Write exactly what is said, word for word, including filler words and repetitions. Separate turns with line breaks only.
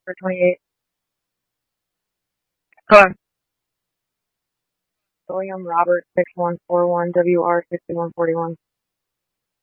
for twenty-eight. Hello. William Robert six one four one W R sixty one forty one.